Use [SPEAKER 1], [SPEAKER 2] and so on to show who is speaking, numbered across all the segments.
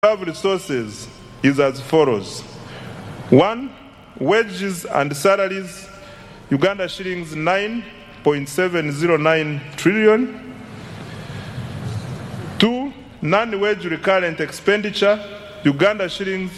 [SPEAKER 1] Reserve resources is as follows. 1. Wages and salaries, Uganda shillings 9.709 trillion. 2. Non-wage recurrent expenditure, Uganda shillings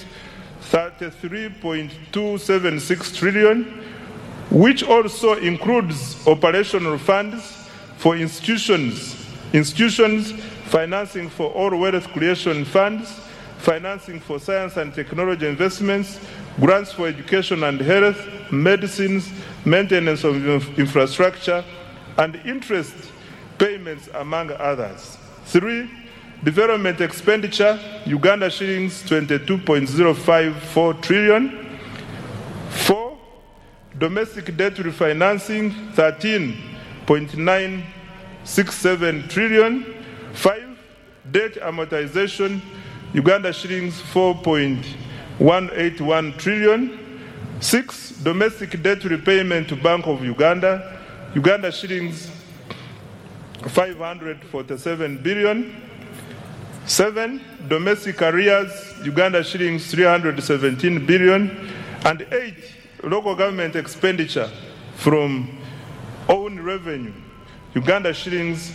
[SPEAKER 1] 33.276 trillion, which also includes operational funds for institutions, financing for all wealth creation funds, financing for science and technology investments, grants for education and health, medicines, maintenance of infrastructure, and interest payments, among others. 3. Development expenditure, Uganda shillings 22.054 trillion. 4. Domestic debt refinancing, 13.967 trillion. 5. Debt amortization, Uganda shillings 4.181 trillion. 6. Domestic debt repayment to Bank of Uganda, Uganda shillings 547 billion. 7. Domestic arrears, Uganda shillings 317 billion. And 8. Local government expenditure from own revenue, Uganda shillings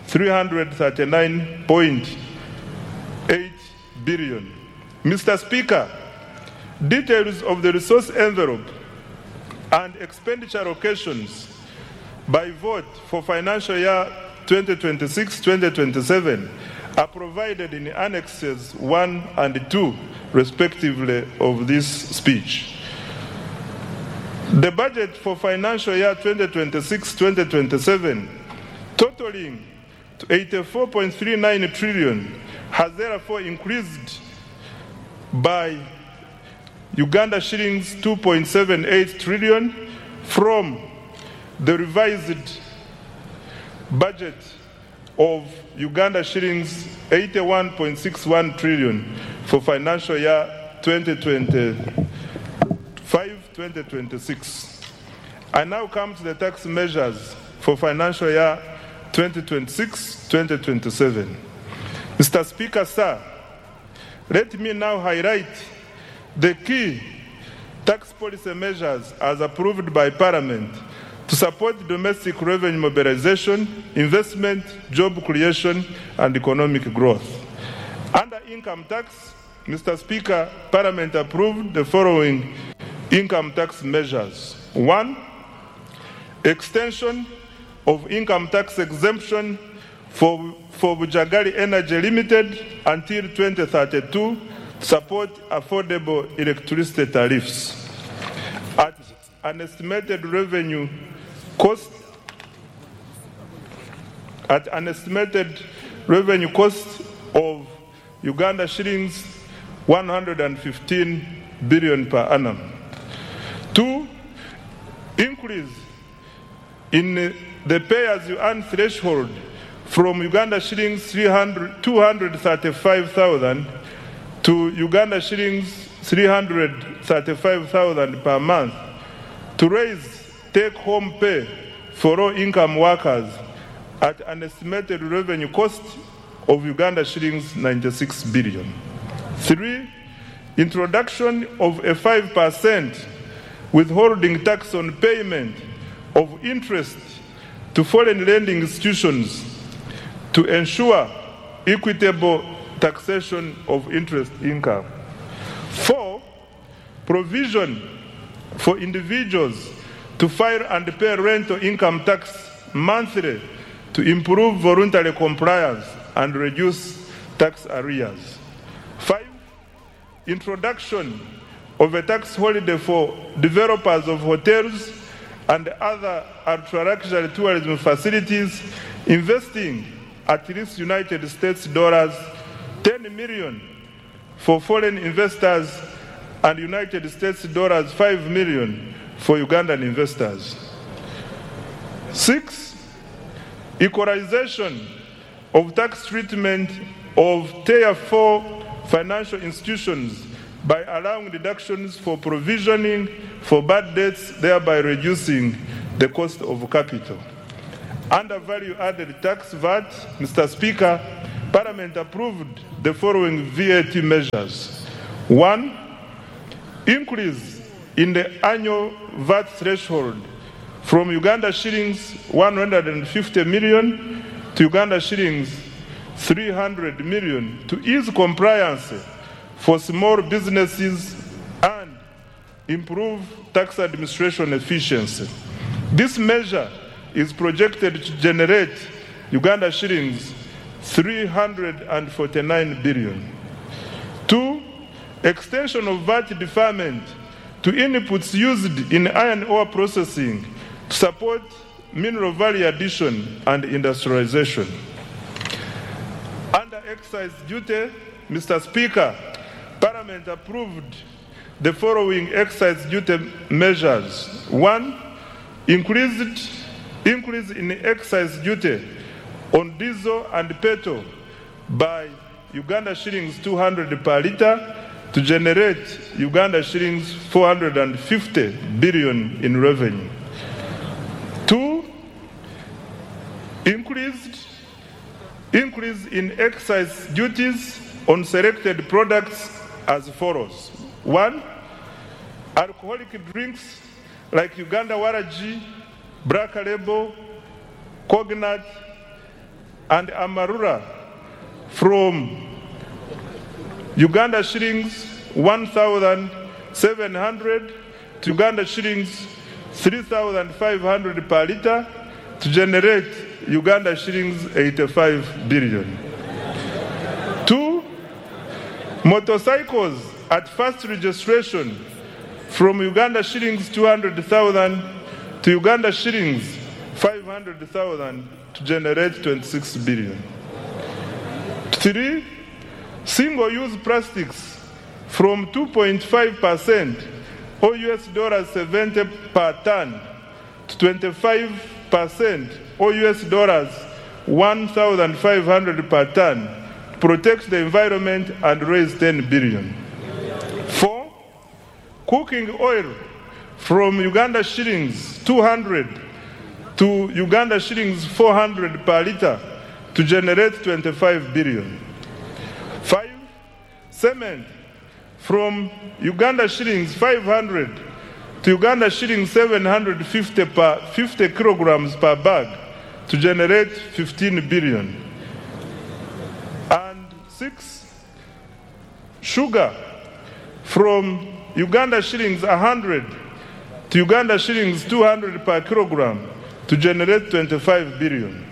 [SPEAKER 1] 339.8 billion. Mr. Speaker, details of the resource envelope and expenditure allocations by vote for financial year 2026-2027 are provided in annexes 1 and 2, respectively, of this speech. The budget for financial year 2026-2027, totaling to 84.39 trillion, has therefore increased by Uganda shillings 2.78 trillion from the revised budget of Uganda shillings 81.61 trillion for financial year 2025-2026. I now come to the tax measures for financial year 2026-2027. Mr. Speaker, sir, let me now highlight the key tax policy measures as approved by Parliament to support domestic revenue mobilization, investment, job creation, and economic growth. Under income tax, Mr. Speaker, Parliament approved the following income tax measures. 1. Extension of income tax exemption for Bujagali Energy Limited until 2032 to support affordable electricity tariffs at an estimated revenue cost of Uganda shillings 115 billion per annum. 2. Increase in the pay-as-you-earn threshold from Uganda shillings 235,000 to Uganda shillings 335,000 per month to raise take-home pay for low-income workers at an estimated revenue cost of Uganda shillings 96 billion. 3. Introduction of a 5% withholding tax on payment of interest to foreign lending institutions to ensure equitable taxation of interest income. 4. Provision for individuals to file and pay rental income tax monthly to improve voluntary compliance and reduce tax arrears. 5. Introduction of a tax holiday for developers of hotels and other ultra-luxury tourism facilities investing at least United States dollars 10 million for foreign investors and United States dollars 5 million for Ugandan investors. 6. Equalization of tax treatment of Tier 4 financial institutions by allowing deductions for provisioning for bad debts, thereby reducing the cost of capital. Under value-added tax VAT, Mr. Speaker, Parliament approved the following VAT measures. 1. Increase in the annual VAT threshold from Uganda shillings 150 million to Uganda shillings 300 million to ease compliance for small businesses and improve tax administration efficiency. This measure is projected to generate Uganda shillings 349 billion. 2. Extension of VAT deferment to inputs used in iron ore processing to support mineral value addition and industrialization. Under excise duty, Mr. Speaker, Parliament approved the following excise duty measures. 1. Increase in excise duty on diesel and petrol by Uganda shillings 200 per litre to generate Uganda shillings 450 billion in revenue. 2. Increase in excise duties on selected products as follows. 1. Alcoholic drinks like Uganda Waraji, Black Label, Cognat, and Amarula from Uganda shillings 1,700 to Uganda shillings 3,500 per litre to generate Uganda shillings 85 billion. 2. Motorcycles at first registration from Uganda shillings 200,000 to Uganda shillings 500,000 to generate 26 billion. 3. Single-use plastics from 2.5% or $70 per ton to 25% or $1,500 per ton to protect the environment and raise 10 billion. 4. Cooking oil from Uganda shillings 200 to Uganda shillings 400 per litre to generate 25 billion. 5. Cement from Uganda shillings 500 to Uganda shillings 750 per 50 kilograms per bag to generate 15 billion. And 6. Sugar from Uganda shillings 100 to Uganda shillings 200 per kilogram to generate 25 billion.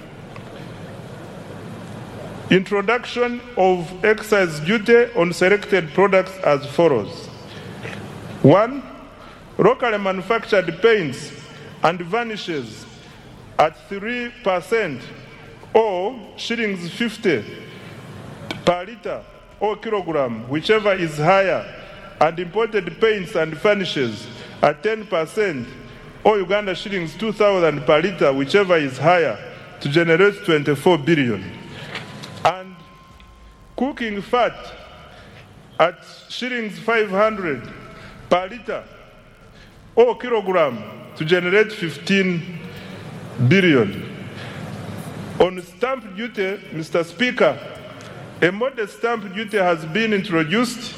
[SPEAKER 1] Introduction of excise duty on selected products as follows. 1. Locally manufactured paints and varnishes at 3% or shillings 50 per litre or kilogram, whichever is higher, and imported paints and varnishes at 10% or Uganda shillings 2,000 per litre, whichever is higher, to generate 24 billion. And cooking fat at shillings 500 per litre or kilogram to generate 15 billion. On stamp duty, Mr. Speaker, a modest stamp duty has been introduced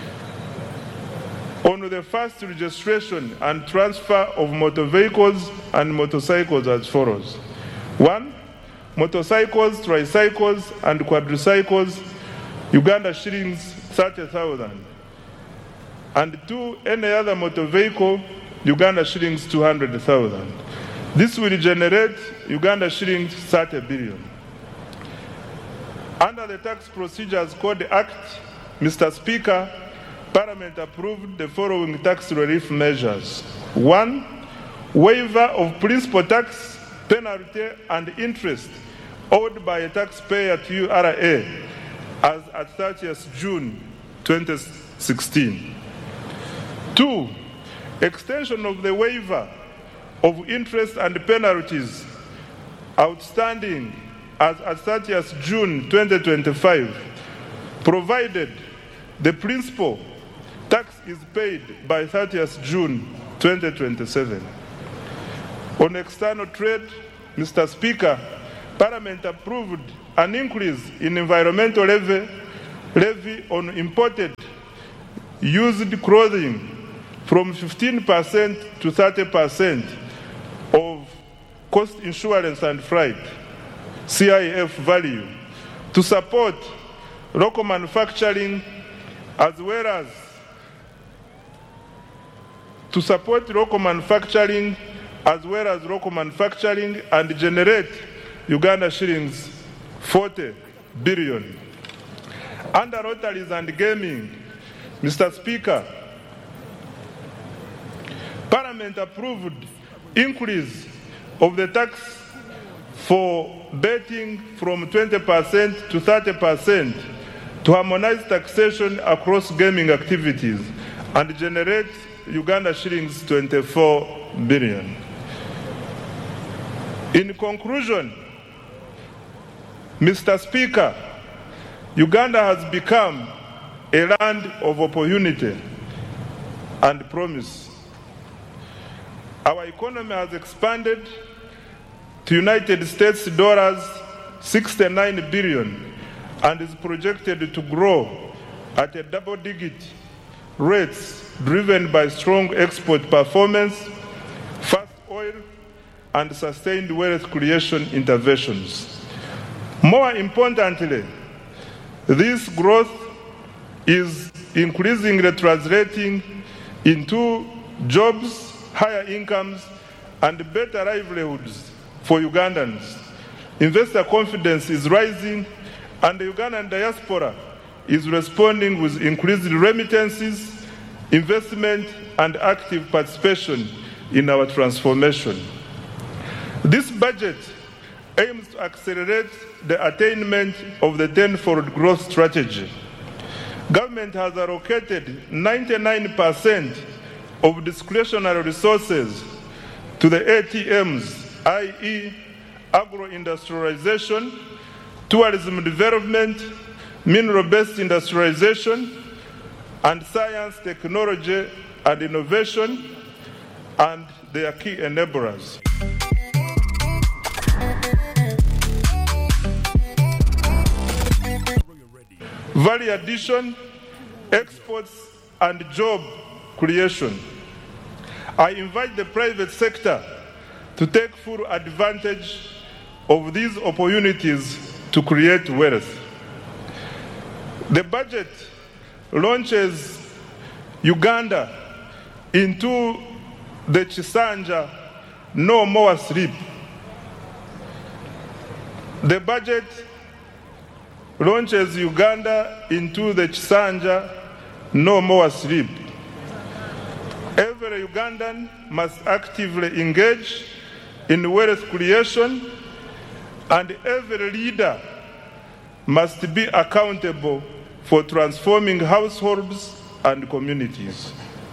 [SPEAKER 1] on the first registration and transfer of motor vehicles and motorcycles as follows. 1. Motorcycles, tricycles, and quadricycles, Uganda shillings 30,000. And 2. Any other motor vehicle, Uganda shillings 200,000. This will generate Uganda shillings 30 billion. Under the Tax Procedures Code Act, Mr. Speaker, Parliament approved the following tax relief measures. 1. Waiver of principal tax, penalty, and interest owed by a taxpayer to URA as at 30th June 2016. 2. Extension of the waiver of interest and penalties outstanding as at 30th June 2025, provided the principal tax is paid by 30th June 2027. On external trade, Mr. Speaker, Parliament approved an increase in environmental levy on imported used clothing from 15% to 30% of cost insurance and freight, CIF value, to support local manufacturing as well as local manufacturing and generate Uganda shillings 40 billion. Under lotteries and gaming, Mr. Speaker, Parliament approved increase of the tax for betting from 20% to 30% to harmonize taxation across gaming activities and generate Uganda shillings 24 billion. In conclusion, Mr. Speaker, Uganda has become a land of opportunity and promise. Our economy has expanded to United States dollars 69 billion and is projected to grow at a double-digit rates driven by strong export performance, fast oil, and sustained wealth creation interventions. More importantly, this growth is increasingly translating into jobs, higher incomes, and better livelihoods for Ugandans. Investor confidence is rising, and the Ugandan diaspora is responding with increased remittances, investment, and active participation in our transformation. This budget aims to accelerate the attainment of the tenfold growth strategy. Government has allocated 99% of discretionary resources to the ATMs, i.e. agro-industrialization, tourism development, mineral-based industrialization, and science, technology, and innovation, and their key enablers. Value addition, exports, and job creation. I invite the private sector to take full advantage of these opportunities to create wealth. The budget launches Uganda into the Chisanja No More Sleep. The budget launches Uganda into the Chisanja No More Sleep. Every Ugandan must actively engage in wealth creation, and every leader must be accountable for transforming households and communities.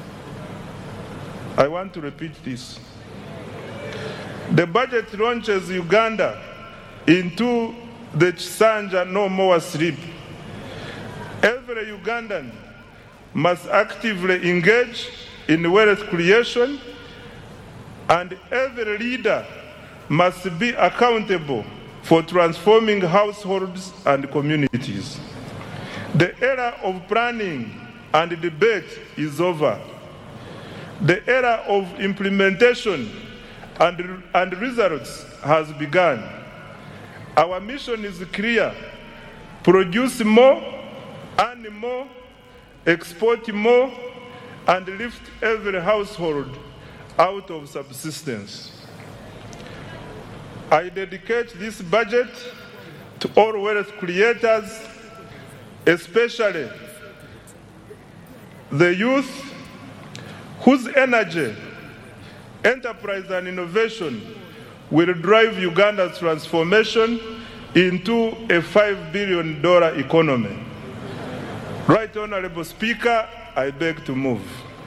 [SPEAKER 1] I want to repeat this. The budget launches Uganda into the Chisanja No More Sleep. Every Ugandan must actively engage in wealth creation, and every leader must be accountable for transforming households and communities. The era of planning and debate is over. The era of implementation and results has begun. Our mission is clear: produce more, earn more, export more, and lift every household out of subsistence. I dedicate this budget to all wealth creators, especially the youth whose energy, enterprise, and innovation will drive Uganda's transformation into a $5 billion economy. Right Honorable Speaker, I beg to move.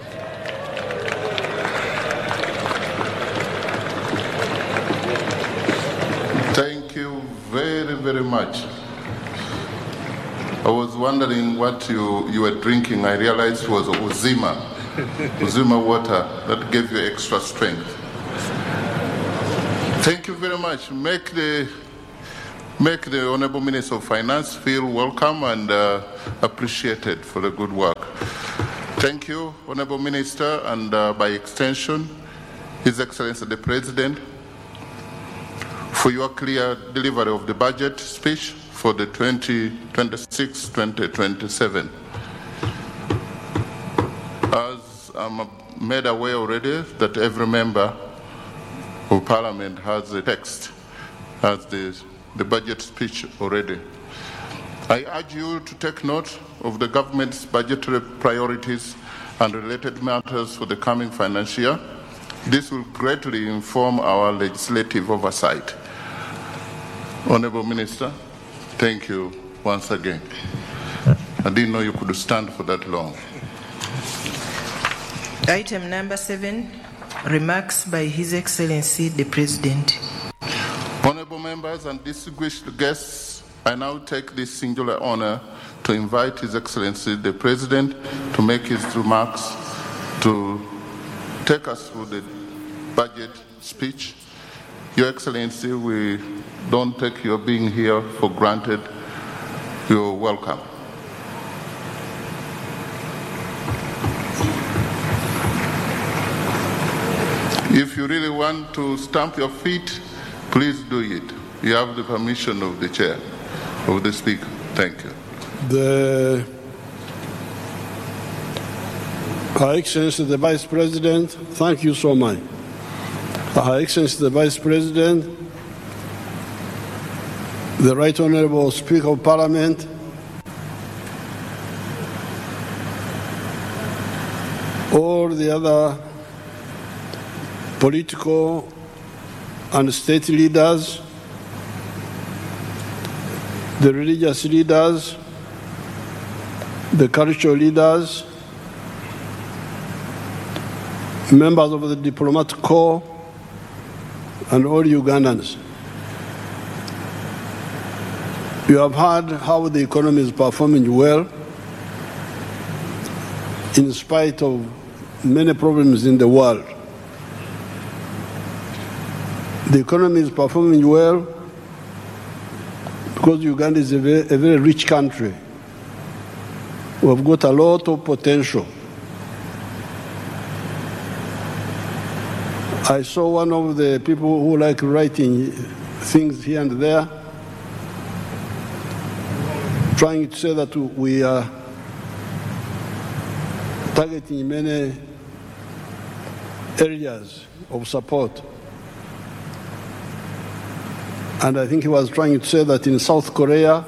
[SPEAKER 2] Thank you very, very much. I was wondering what you were drinking. I realized it was Uzima. Uzima water that gave you extra strength. Thank you very much. Make the make the Honourable Minister of Finance feel welcome and appreciated for the good work. Thank you, Honourable Minister, and by extension, His Excellency the President, for your clear delivery of the budget speech for the 2026-2027. As I'm made aware already that every member of Parliament has the text, has the budget speech already. I urge you to take note of the government's budgetary priorities and related matters for the coming financial year. This will greatly inform our legislative oversight. Honourable Minister, thank you once again. I didn't know you could stand for that long.
[SPEAKER 3] Item number 7, remarks by His Excellency the President.
[SPEAKER 2] Honourable members and distinguished guests, I now take this singular honour to invite His Excellency the President to make his remarks, to take us through the budget speech. Your Excellency, we don't take your being here for granted. You're welcome. If you really want to stamp your feet, please do it. You have the permission of the chair, of the speaker. Thank you.
[SPEAKER 4] Her Excellency the Vice President, thank you so much. Her Excellency the Vice President, the Right Honourable Speaker of Parliament, all the other political and state leaders, the religious leaders, the cultural leaders, members of the diplomatic corps, and all Ugandans. You have heard how the economy is performing well in spite of many problems in the world. The economy is performing well because Uganda is a very rich country. We have got a lot of potential. I saw one of the people who like writing things here and there, trying to say that we are targeting many areas of support. And I think he was trying to say that in South Korea,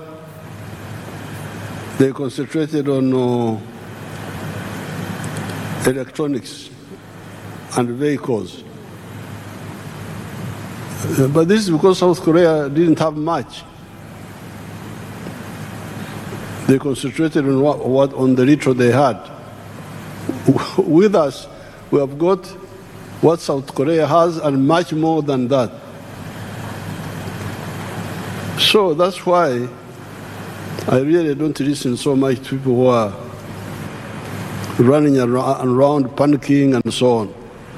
[SPEAKER 4] they concentrated on electronics and vehicles. But this is because South Korea didn't have much. They concentrated on the little they had. With us, we have got what South Korea has and much more than that. So that's why I really don't listen so much to people who are running around panicking and so on.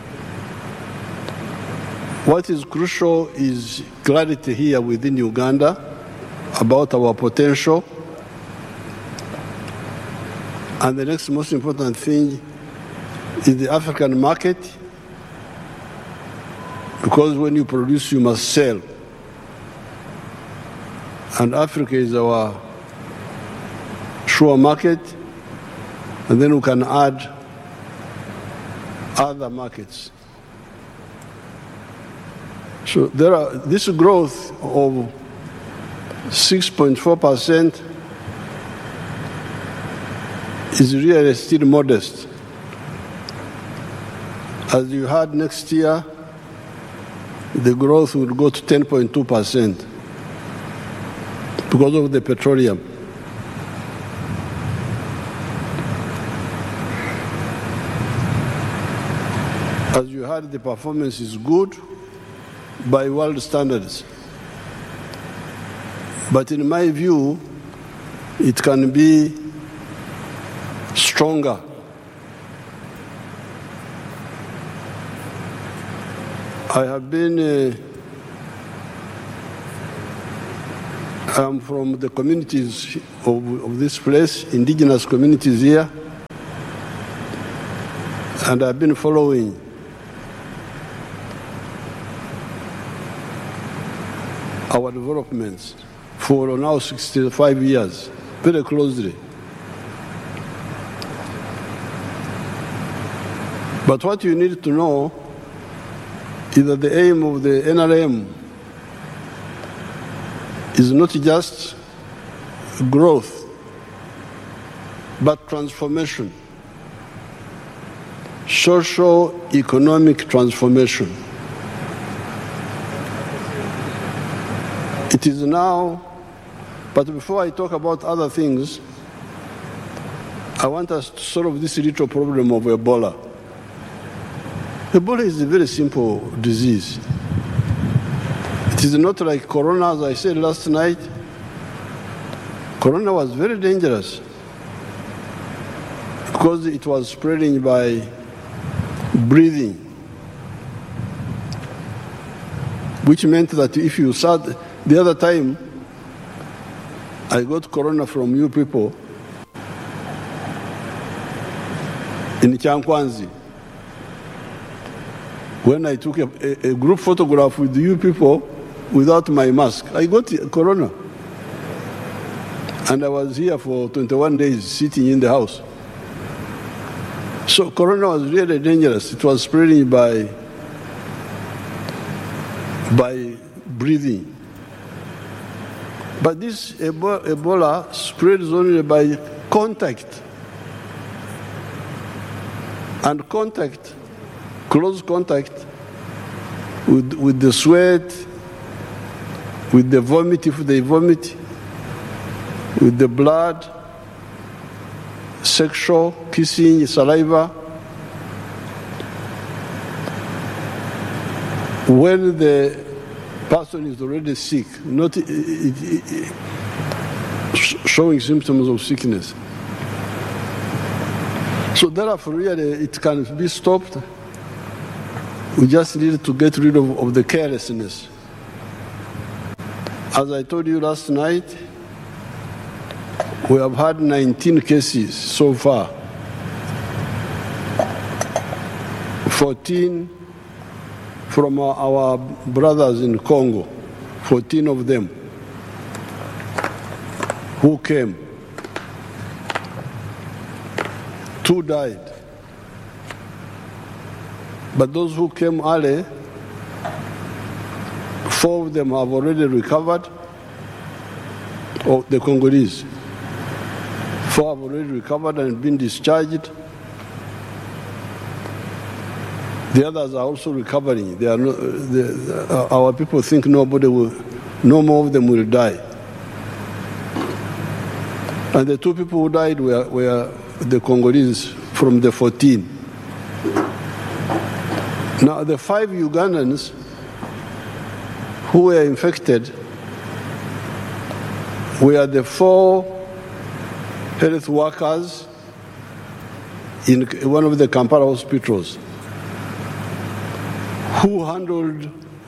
[SPEAKER 4] What is crucial is clarity here within Uganda about our potential. And the next most important thing is the African market, because when you produce, you must sell. And Africa is our sure market, and then we can add other markets. So this growth of 6.4% is really still modest. As you heard, next year, the growth will go to 10.2% because of the petroleum. As you heard, the performance is good by world standards. But in my view, it can be stronger. I have been I'm from the communities of this place, indigenous communities here, and I've been following our developments for now 65 years, very closely. But what you need to know is that the aim of the NRM is not just growth, but transformation, socio-economic transformation. It is now, but before I talk about other things, I want us to solve this little problem of Ebola. Ebola is a very simple disease. It is not like Corona, as I said last night. Corona was very dangerous because it was spreading by breathing, which meant that if you sat, the other time I got Corona from you people in Chankwanzi, when I took a group photograph with you people without my mask. I got Corona. And I was here for 21 days sitting in the house. So Corona was really dangerous. It was spreading by breathing. But this Ebola spreads only by contact. And contact, close contact with the sweat, with the vomit if they vomit, with the blood, sexual, kissing, saliva. When the person is already sick, not showing symptoms of sickness. So therefore, really, it can be stopped. We just need to get rid of the carelessness. As I told you last night, we have had 19 cases so far. 14 from our brothers in Congo, 14 of them who came. 2 died. But those who came early, 4 of them have already recovered, the Congolese. 4 have already recovered and been discharged. The others are also recovering. They are not, our people think no more of them will die. And the 2 people who died were the Congolese from the 14. Now, the 5 Ugandans who were infected were the 4 health workers in one of the Kampala hospitals who handled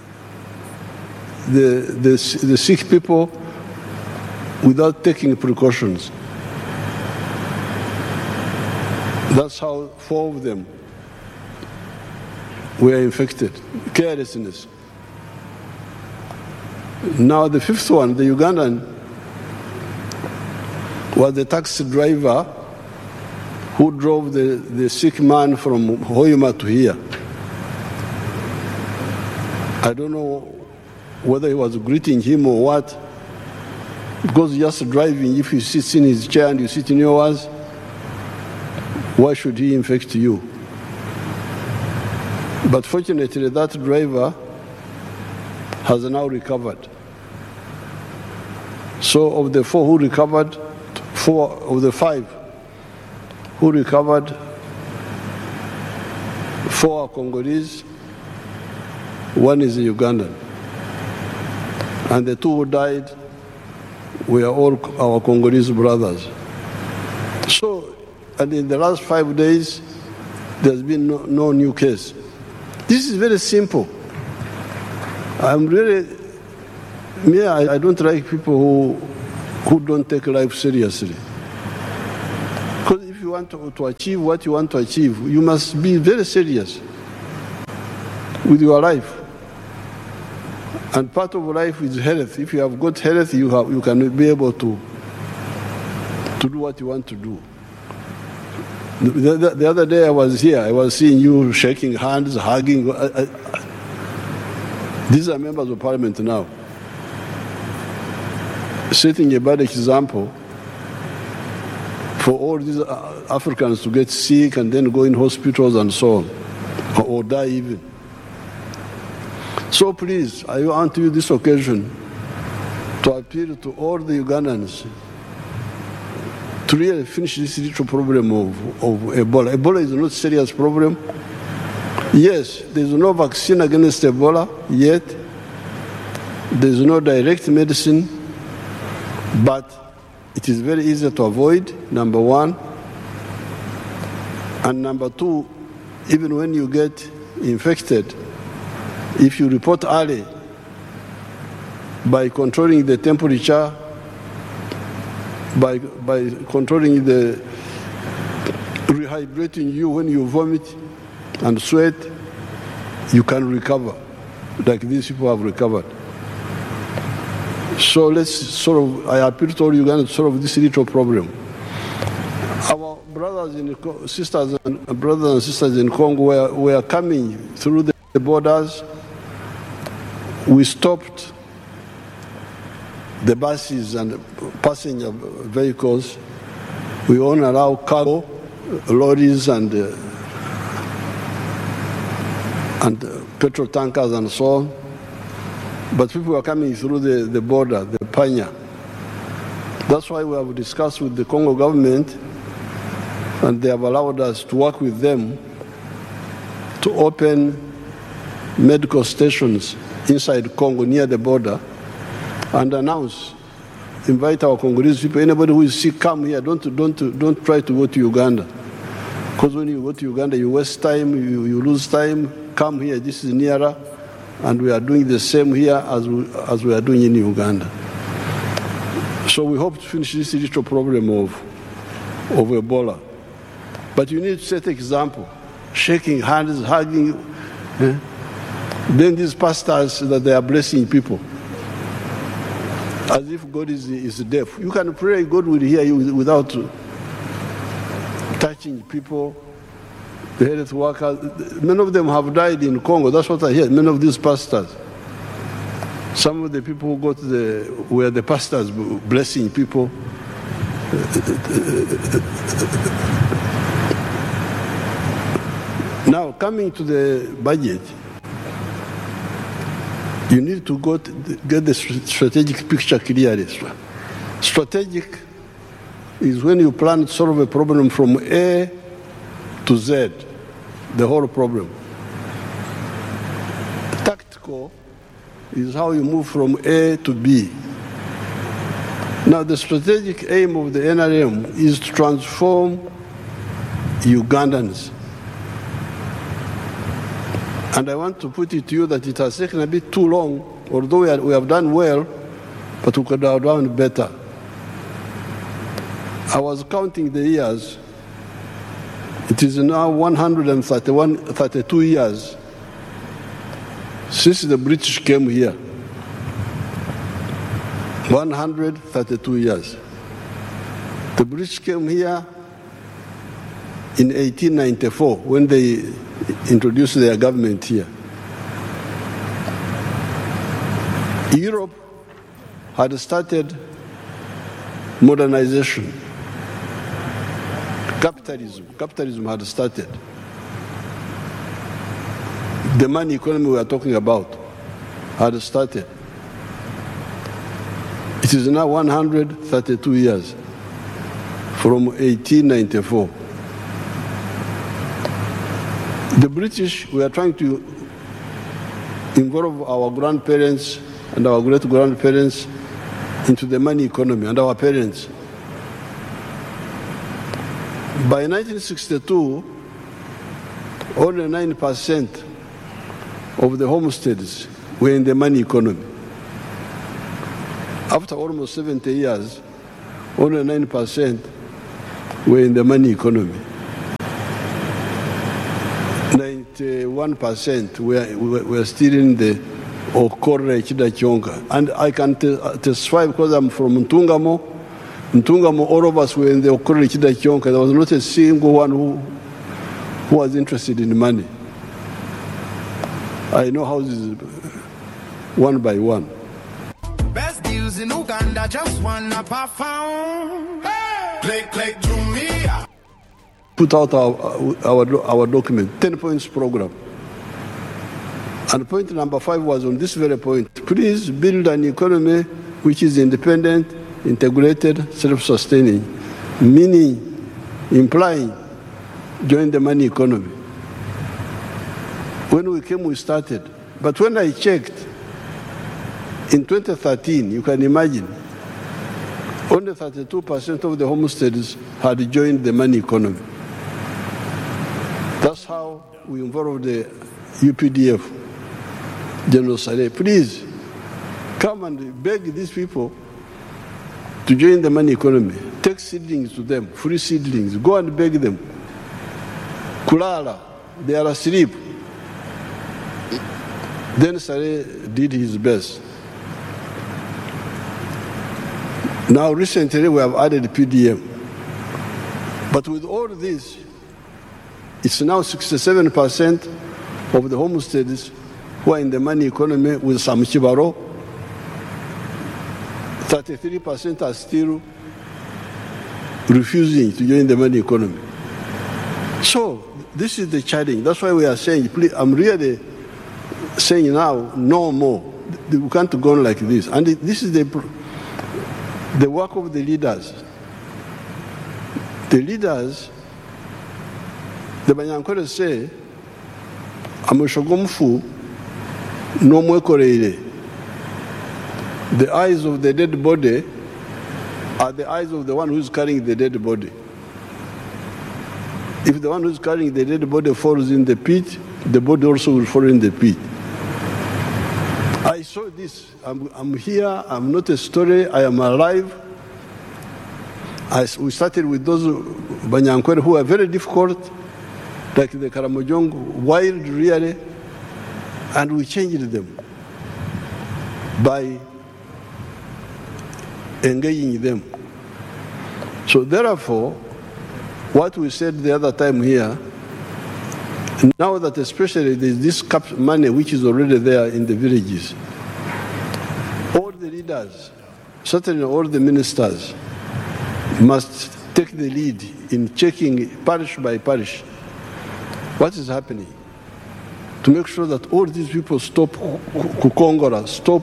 [SPEAKER 4] the sick people without taking precautions. That's how 4 of them were infected. Carelessness. Now the 5th one, the Ugandan, was the taxi driver who drove the sick man from Hoima to here. I don't know whether he was greeting him or what, because just driving, if he sits in his chair and you sit in yours, why should he infect you? But fortunately, that driver has now recovered. So of the 4 who recovered, 4 of the 5 who recovered, 4 are Congolese, 1 is a Ugandan. And the 2 who died were all our Congolese brothers. So, and in the last 5 days, there's been no new case. This is very simple. I'm really Me, I don't like people who don't take life seriously. Because if you want to achieve what you want to achieve, you must be very serious with your life. And part of life is health. If you have good health, you can be able to do what you want to do. The other day I was here, I was seeing you shaking hands, hugging. These are members of parliament now. Setting a bad example for all these Africans to get sick and then go in hospitals and so on, or die even. So please, I want to use this occasion to appeal to all the Ugandans to really finish this little problem of Ebola. Ebola is not a serious problem. Yes, there is no vaccine against Ebola yet. There is no direct medicine, but it is very easy to avoid, number one. And number two, even when you get infected, if you report early by controlling the temperature, by controlling the rehydrating you when you vomit and sweat, you can recover, like these people have recovered. So I appeal to all Ugandans to solve this little problem. Our brothers and sisters in Congo were coming through the borders. We stopped the buses and passenger vehicles. We only allow cargo, lorries and petrol tankers and so on. But people are coming through the border, the Panya. That's why we have discussed with the Congo government, and they have allowed us to work with them to open medical stations inside Congo near the border and invite our Congolese people, anybody who is sick, come here, don't try to go to Uganda. Because when you go to Uganda, you waste time, you lose time, come here, this is nearer, and we are doing the same here as we are doing in Uganda. So we hope to finish this little problem of Ebola. But you need to set example, shaking hands, hugging. Then these pastors that they are blessing people, as if God is deaf. You can pray, God will hear you without touching people, the health workers. Many of them have died in Congo. That's what I hear. Many of these pastors. Some of the people who were the pastors blessing people. Now, coming to the budget, you need to get the strategic picture clearly. Strategic is when you plan to solve a problem from A to Z, the whole problem. Tactical is how you move from A to B. Now, the strategic aim of the NRM is to transform Ugandans. And I want to put it to you that it has taken a bit too long, although we have done well, but we could have done better. I was counting the years. It is now 32 years since the British came here. 132 years. The British came here in 1894 when they introduced their government here. Europe had started modernization. Capitalism had started. The money economy we are talking about had started. It is now 132 years from 1894. The British were trying to involve our grandparents and our great-grandparents into the money economy, and our parents. By 1962, only 9% of the homesteads were in the money economy. After almost 70 years, only 9% were in the money economy. 91% were still in the Okore Chida Chonka. And I can testify because I'm from Ntungamo. Ntungamo, all of us were in the Okore Chida Chonka. There was not a single one who was interested in money. I know houses one by one.
[SPEAKER 5] Best deals in Uganda, just one up I found. Click to me.
[SPEAKER 4] Put out our document, 10 points program. And point number 5 was on this very point. Please build an economy which is independent, integrated, self-sustaining, meaning, implying, join the money economy. When we came, we started. But when I checked, in 2013, you can imagine, only 32% of the homesteads had joined the money economy. That's how we involved the UPDF, General Saleh. Please, come and beg these people to join the money economy. Take seedlings to them, free seedlings. Go and beg them. Kulala, they are asleep. Then Saleh did his best. Now recently we have added PDM. But with all this, it's now 67% of the homesteads who are in the money economy with some chibaro. 33% are still refusing to join the money economy. So this is the challenge. That's why we are saying, please, I'm really saying now, no more. We can't go on like this. And this is the work of the leaders. The leaders, the Banyankore say, Amushogomfu no mwekoreire. The eyes of the dead body are the eyes of the one who is carrying the dead body. If the one who is carrying the dead body falls in the pit, the body also will fall in the pit. I saw this. I'm here. I'm not a story. I am alive. We started with those Banyankore who are very difficult, like the Karamojong, wild really, and we changed them by engaging them. So therefore, what we said the other time here, now that especially there's this money which is already there in the villages, all the leaders, certainly all the ministers, must take the lead in checking parish by parish what is happening, to make sure that all these people stop Kukongora, stop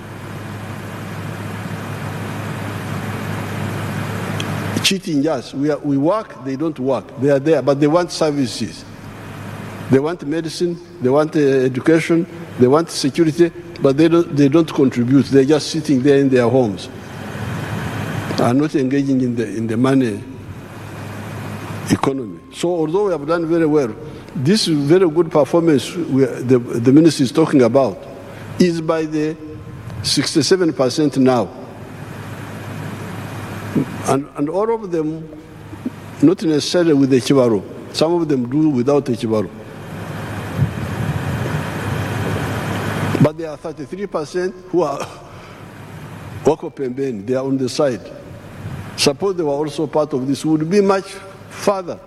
[SPEAKER 4] cheating us. We work, they don't work. They are there, but they want services. They want medicine, they want education, they want security, but they don't contribute. They're just sitting there in their homes, are not engaging in the money economy. So although we have done very well, this very good performance the minister is talking about is by the 67% now. And all of them, not necessarily with the Chibaru. Some of them do without the Chibaru. But there are 33% who are Wako Pembeni, they are on the side. Suppose they were also part of this, would be much further.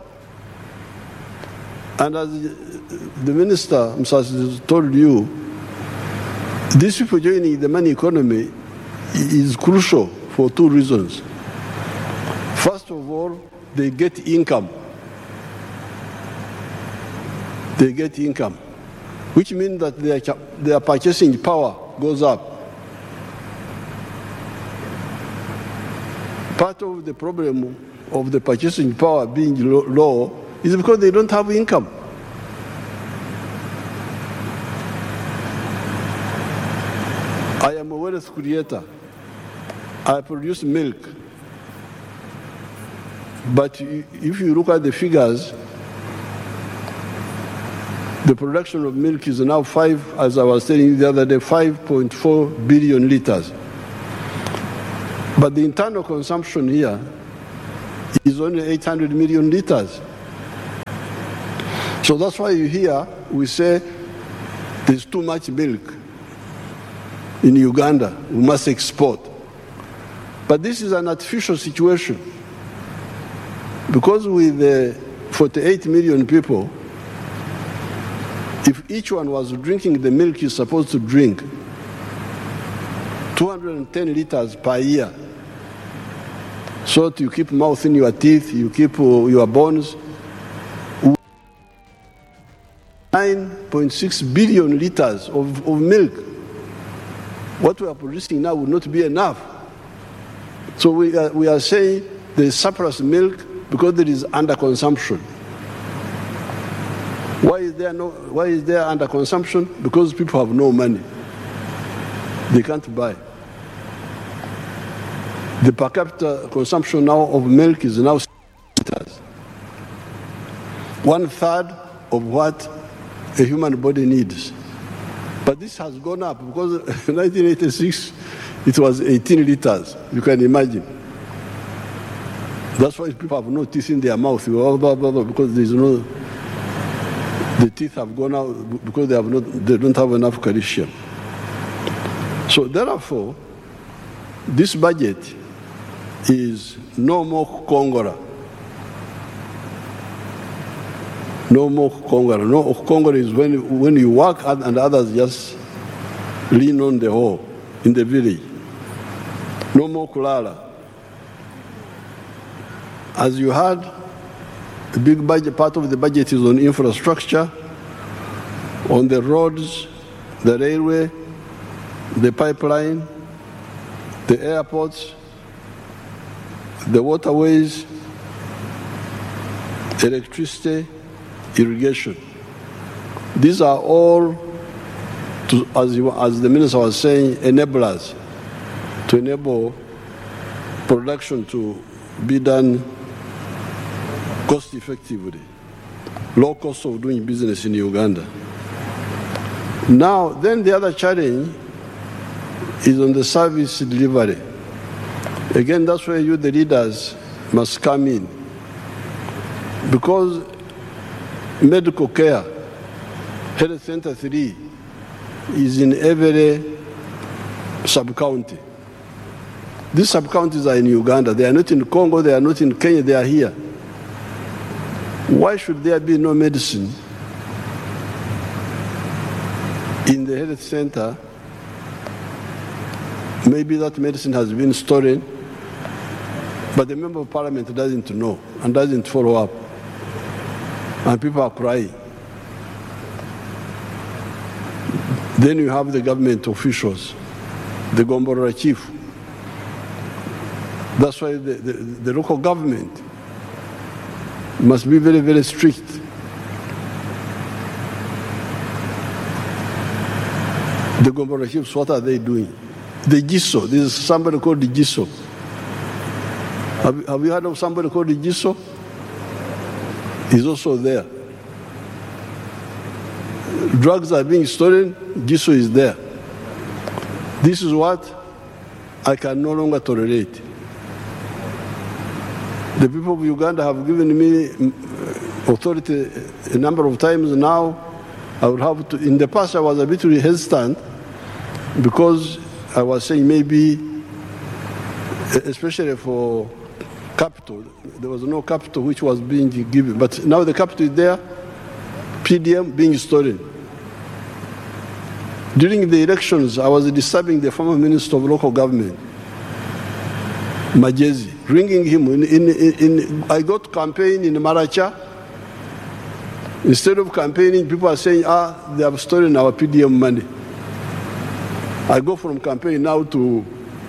[SPEAKER 4] And as the minister Msasi told you, these people joining the money economy is crucial for 2 reasons. First of all, they get income. They get income, which means that their purchasing power goes up. Part of the problem of the purchasing power being low is because they don't have income. I am a wealth creator. I produce milk. But if you look at the figures, the production of milk is now as I was telling you the other day, 5.4 billion liters. But the internal consumption here is only 800 million liters. So that's why you hear we say there's too much milk in Uganda, we must export. But this is an artificial situation, because with 48 million people, if each one was drinking the milk he's supposed to drink, 210 liters per year, so that you keep mouth in your teeth, you keep your bones, 9.6 billion liters of milk. What we are producing now would not be enough. So we are saying there is surplus milk because there is underconsumption. Why is there underconsumption? Because people have no money. They can't buy. The per capita consumption now of milk is now 6 liters. 1/3 of what a human body needs. But this has gone up because in 1986 it was 18 liters. You can imagine. That's why people have no teeth in their mouth because there is no. The teeth have gone out because they don't have enough calcium. So therefore, this budget is no more Kongora. No more Kongora. No, Kongora is when you work and others just lean on the hoe in the village. No more Kulala. As you heard, a big budget, part of the budget is on infrastructure, on the roads, the railway, the pipeline, the airports, the waterways, electricity, irrigation. These are all, as the minister was saying, enablers to enable production to be done cost effectively, low cost of doing business in Uganda. Now, then the other challenge is on the service delivery. Again, that's where you, the leaders, must come in. Because medical care, Health Center 3, is in every sub-county. These sub-counties are in Uganda. They are not in Congo, they are not in Kenya, they are here. Why should there be no medicine in the health center? Maybe that medicine has been stolen, but the member of parliament doesn't know and doesn't follow up. And people are crying. Then you have the government officials, the Gombora chief. That's why the local government must be very, very strict. The Gombora chiefs, what are they doing? The GISO, there's somebody called the GISO. Have you heard of somebody called the GISO? He's also there. Drugs are being stolen, GISO is there. This is what I can no longer tolerate. The people of Uganda have given me authority a number of times now. I would have to, in the past I was a bit hesitant because I was saying maybe, especially for capital, there was no capital which was being given. But now the capital is there, PDM being stolen. During the elections, I was disturbing the former Minister of Local Government, Majezi, ringing him. I got campaign in Maracha. Instead of campaigning, people are saying, they have stolen our PDM money. I go from campaign now to,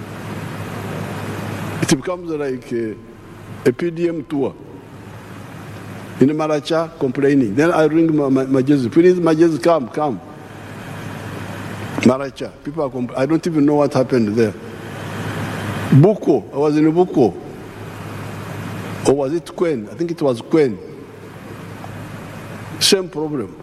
[SPEAKER 4] it becomes like a PDM tour. In Maracha, complaining. Then I ring Majezi, please, Majezi, come. Maracha, people are I don't even know what happened there. Buko, I was in Buko. Or was it Kwen? I think it was Kwen. Same problem.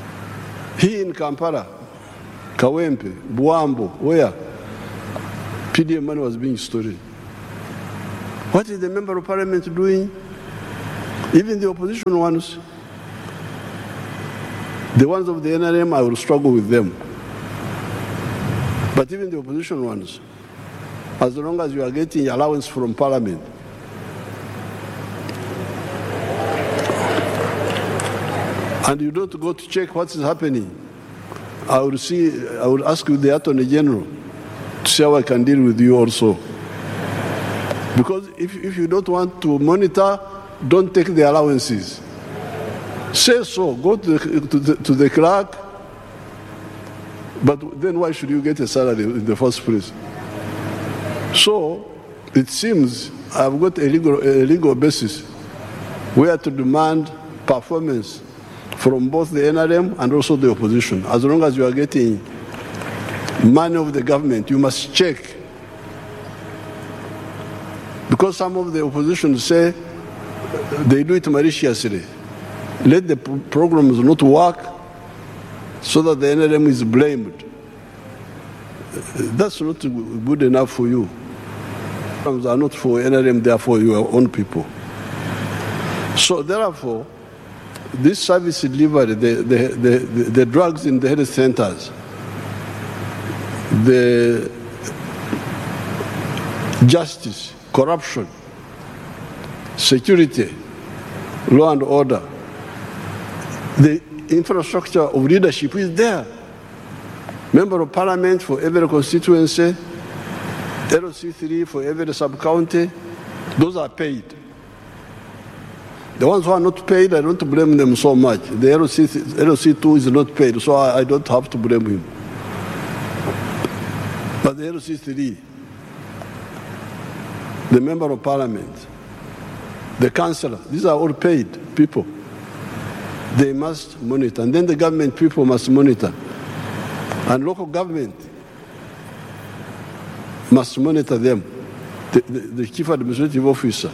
[SPEAKER 4] He in Kampala, Kawempe, Buambo, where? PDM money was being stolen. What is the member of parliament doing? Even the opposition ones, the ones of the NRM, I will struggle with them. But even the opposition ones, as long as you are getting allowance from parliament, and you don't go to check what is happening, I would ask you, the Attorney General, to see how I can deal with you also. Because if you don't want to monitor, don't take the allowances. Say so, go to the clerk, but then why should you get a salary in the first place? So it seems I've got a legal basis where to demand performance from both the NRM and also the opposition. As long as you are getting money of the government, you must check. Because some of the opposition say they do it maliciously. Let the programs not work so that the NRM is blamed. That's not good enough for you. Programs are not for NRM, they are for your own people. So therefore, this service delivery, the drugs in the health centers, the justice, corruption, security, law and order, the infrastructure of leadership is there. Member of parliament for every constituency, LC3 for every sub-county, those are paid. The ones who are not paid, I don't blame them so much. The LC2 is not paid, so I don't have to blame him. But the LC3, the member of parliament, the councillor, these are all paid people. They must monitor. And then the government people must monitor. And local government must monitor them, the chief administrative officer.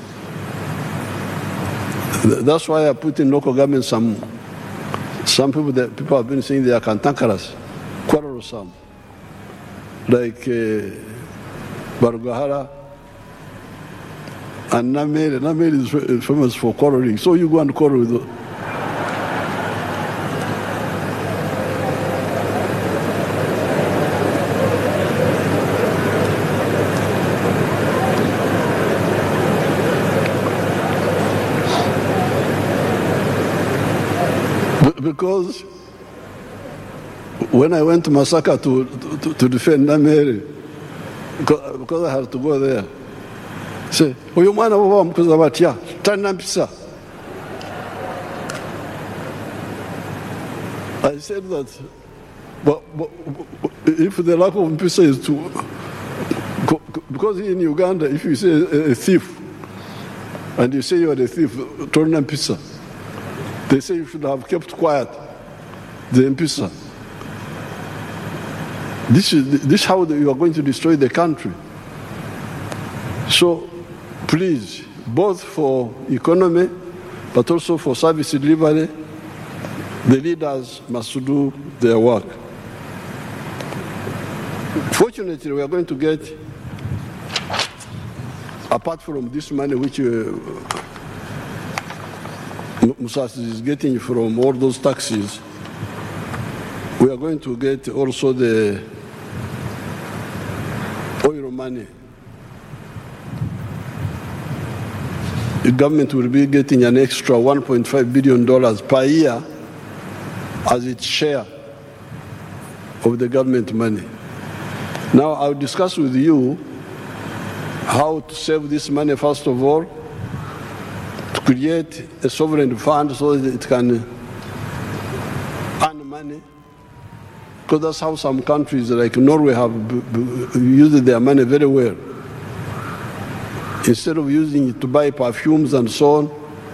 [SPEAKER 4] That's why I put in local government some people that people have been saying they are cantankerous, quarrelsome, like Barugahara and Namere. Namere is famous for quarreling. So you go and quarrel with them. Because when I went to Masaka to defend Namere, because I had to go there, say, "Uyu mwana wao mkuza batia, tana mpisa." I said that, but if the lack of mpisa is to, because in Uganda, if you say a thief, and you say you are a thief, tana mpisa. They say you should have kept quiet, the M-Pesa. This is how you are going to destroy the country. So, please, both for economy, but also for service delivery, the leaders must do their work. Fortunately, we are going to get, apart from this money which Musas is getting from all those taxes, we are going to get also the oil money. The government will be getting an extra $1.5 billion per year as its share of the government money. Now I'll discuss with you how to save this money first of all, create a sovereign fund so that it can earn money, because that's how some countries like Norway have used their money very well. Instead of using it to buy perfumes and so on,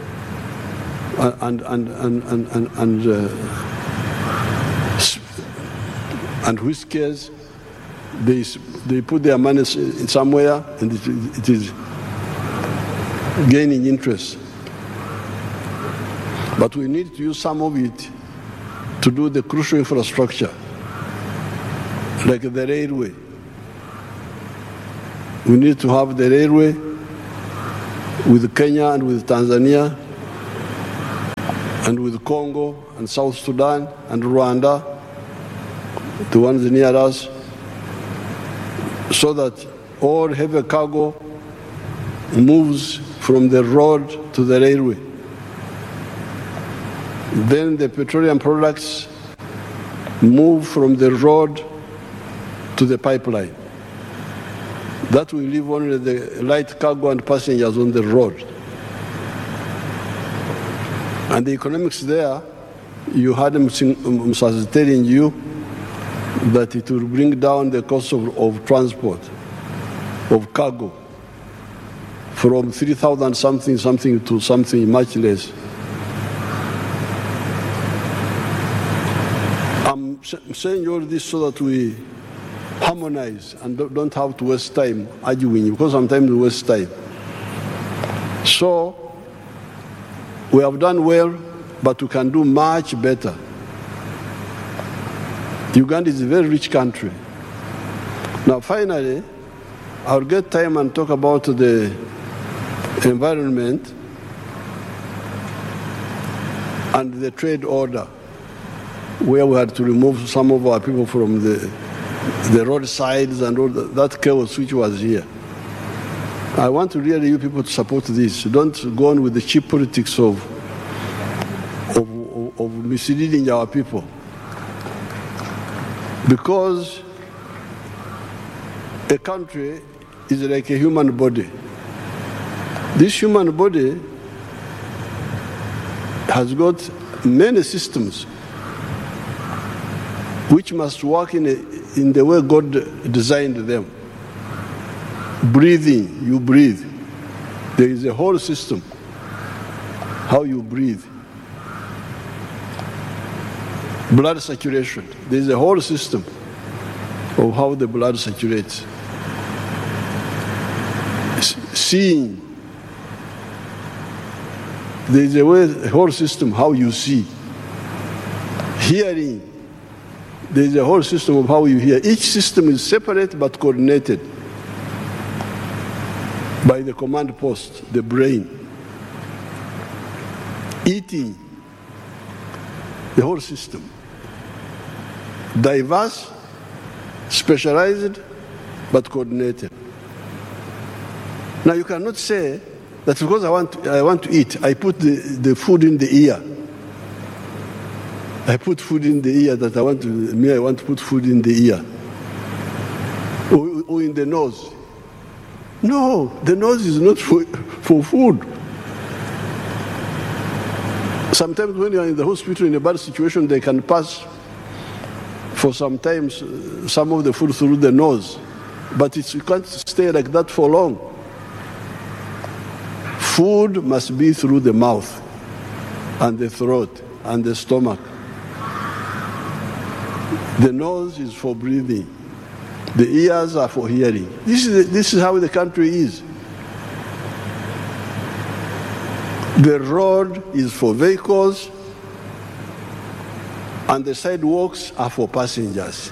[SPEAKER 4] and whiskers, they put their money somewhere and it is gaining interest. But we need to use some of it to do the crucial infrastructure, like the railway, We need to have the railway with Kenya and with Tanzania and with Congo and South Sudan and Rwanda, the ones near us, so that all heavy cargo moves from the road to the railway. Then the petroleum products move from the road to the pipeline. That will leave only the light cargo and passengers on the road. And the economics there, you had them telling you that it will bring down the cost of transport, of cargo, from 3,000 something to something much less. I'm saying all this so that we harmonize and don't have to waste time arguing, because sometimes we waste time. So we have done well, but we can do much better. Uganda is a very rich country. Now finally, I'll get time and talk about the environment and the trade order, where we had to remove some of our people from the roadsides and all that chaos which was here. I want to really you people to support this. Don't go on with the cheap politics of misleading our people. Because a country is like a human body. This human body has got many systems which must work in the way God designed them. Breathing, you breathe. There is a whole system, how you breathe. Blood saturation, there is a whole system of how the blood saturates. Seeing, there is a whole system how you see. Hearing, there is a whole system of how you hear. Each system is separate but coordinated by the command post, the brain. Eating, the whole system. Diverse, specialized, but coordinated. Now you cannot say that because I want to eat, I put the food in the ear. I put food in the ear that I want to put food in the ear. Or in the nose. No, the nose is not for food. Sometimes when you are in the hospital in a bad situation, they can pass for sometimes some of the food through the nose. But you can't stay like that for long. Food must be through the mouth and the throat and the stomach. The nose is for breathing. The ears are for hearing. This is how the country is. The road is for vehicles, and the sidewalks are for passengers.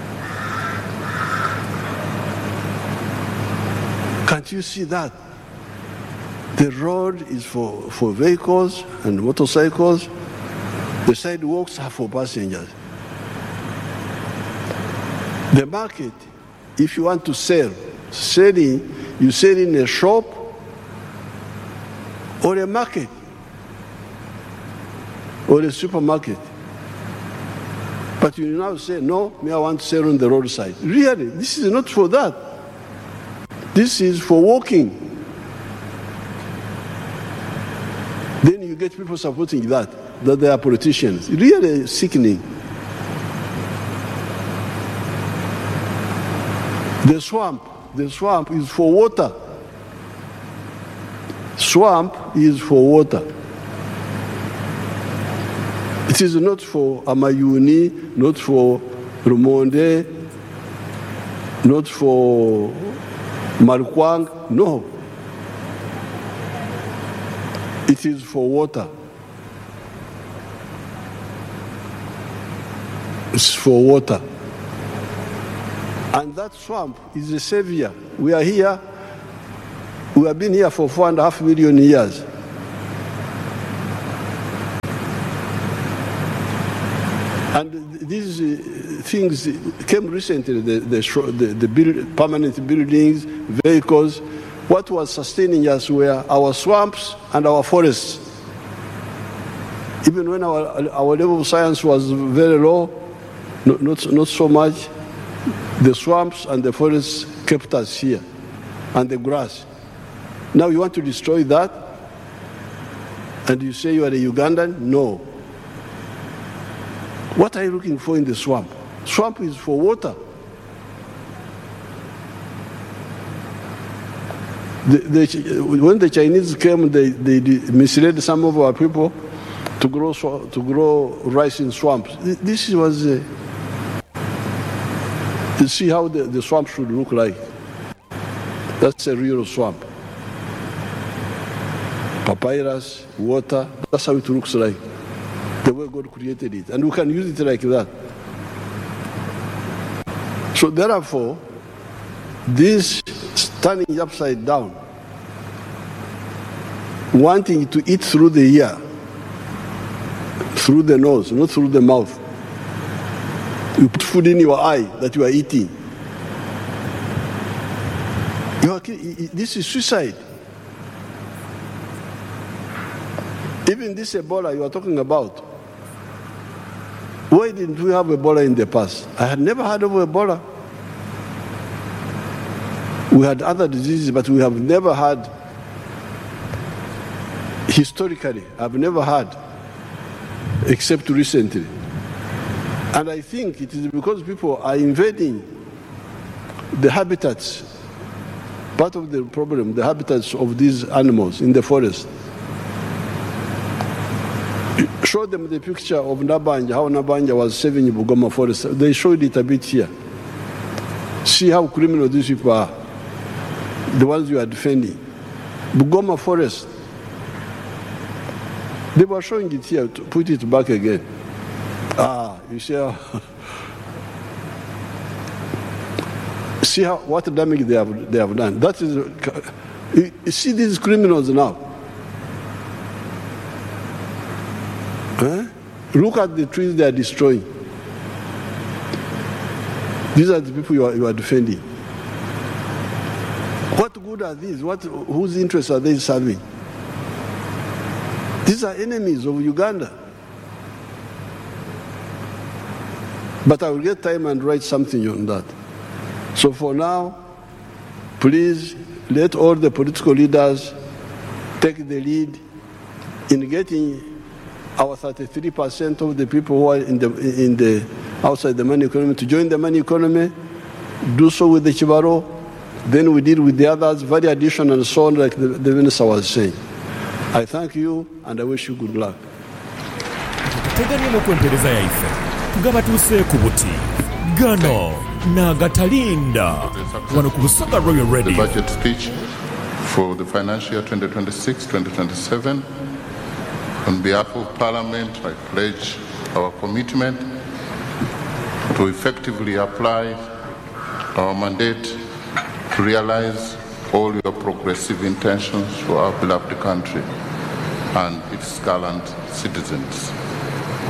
[SPEAKER 4] Can't you see that? The road is for vehicles and motorcycles. The sidewalks are for passengers. The market, if you want to selling, you sell in a shop or a market or a supermarket. But you now say, no, I want to sell on the roadside. Really, this is not for that. This is for walking. Then you get people supporting that they are politicians. Really sickening. The swamp is for water. Swamp is for water. It is not for Amayuni, not for Rumonde, not for Markwang, no. It is for water. It's for water. And that swamp is a savior. We are here. We have been here for 4.5 million years. And these things came recently, the permanent buildings, vehicles. What was sustaining us were our swamps and our forests. Even when our level of science was very low, not so much, the swamps and the forests kept us here, and the grass. Now you want to destroy that, and you say you are a Ugandan? No. What are you looking for in the swamp? Swamp is for water. When the Chinese came, they misled some of our people to grow rice in swamps. This was you see how the swamp should look like. That's a real swamp. Papyrus, water, that's how it looks like. The way God created it. And we can use it like that. So therefore, this standing upside down, wanting to eat through the ear, through the nose, not through the mouth. You put food in your eye that you are eating. This is suicide. Even this Ebola you are talking about, why didn't we have Ebola in the past? I had never heard of Ebola. We had other diseases, but we have never had, historically, I've never had, except recently. And I think it is because people are invading the habitats, part of the problem, the habitats of these animals in the forest. Show them the picture of Nabanja, how Nabanja was saving Bugoma forest. They showed it a bit here. See how criminal these people are, the ones you are defending. Bugoma forest. They were showing it here, to put it back again. You see what damage they have done. That is, you see these criminals now. Look at the trees they are destroying. These are the people you are defending. What good are these? Whose interests are they serving? These are enemies of Uganda. But I will get time and write something on that. So for now, please let all the political leaders take the lead in getting our 33% of the people who are outside the money economy to join the money economy, do so with the Chibaro, then we deal with the others, value addition and so on, like the minister was saying. I thank you and I wish you good luck.
[SPEAKER 2] The budget speech for the financial year 2026-2027. On behalf of Parliament, I pledge our commitment to effectively apply our mandate to realize all your progressive intentions for our beloved country and its gallant citizens.